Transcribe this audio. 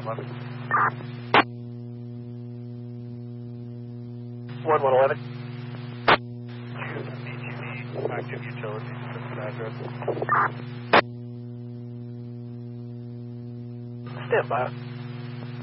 1111. 1111. Choose BTV, active utilities, address. Stand by.